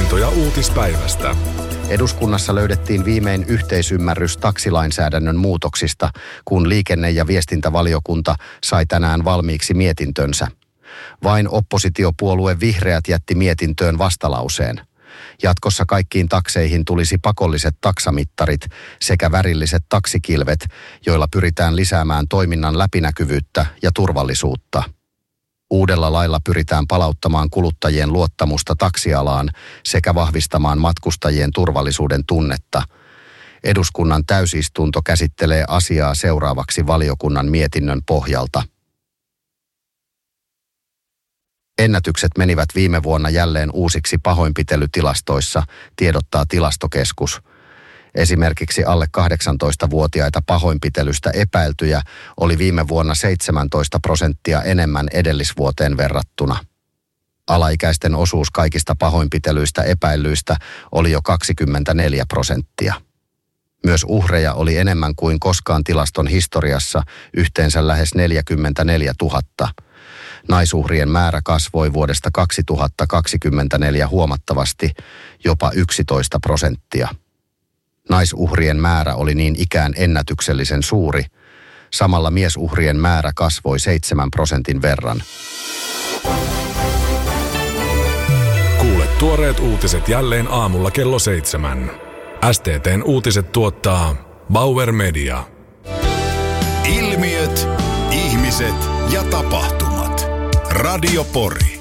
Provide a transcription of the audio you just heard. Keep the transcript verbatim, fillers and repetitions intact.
Havaintoja uutispäivästä. Eduskunnassa löydettiin viimein yhteisymmärrys taksilainsäädännön muutoksista, kun liikenne- ja viestintävaliokunta sai tänään valmiiksi mietintönsä. Vain oppositiopuolue Vihreät jätti mietintöön vastalauseen. Jatkossa kaikkiin takseihin tulisi pakolliset taksamittarit sekä värilliset taksikilvet, joilla pyritään lisäämään toiminnan läpinäkyvyyttä ja turvallisuutta. Uudella lailla pyritään palauttamaan kuluttajien luottamusta taksialaan sekä vahvistamaan matkustajien turvallisuuden tunnetta. Eduskunnan täysistunto käsittelee asiaa seuraavaksi valiokunnan mietinnön pohjalta. Ennätykset menivät viime vuonna jälleen uusiksi pahoinpitelytilastoissa, tiedottaa Tilastokeskus. Esimerkiksi alle kahdeksantoistavuotiaita pahoinpitelystä epäiltyjä oli viime vuonna seitsemäntoista prosenttia enemmän edellisvuoteen verrattuna. Alaikäisten osuus kaikista pahoinpitelyistä epäillyistä oli jo kaksikymmentäneljä prosenttia. Myös uhreja oli enemmän kuin koskaan tilaston historiassa, yhteensä lähes neljäkymmentäneljätuhatta. Naisuhrien määrä kasvoi vuodesta kaksituhattakaksikymmentäneljä huomattavasti, jopa yksitoista prosenttia. Naisuhrien määrä oli niin ikään ennätyksellisen suuri. Samalla miesuhrien määrä kasvoi seitsemän prosentin verran. Kuule tuoreet uutiset jälleen aamulla kello seitsemän. S T T:n uutiset tuottaa Bauer Media. Ilmiöt, ihmiset ja tapahtumat. Radio Pori.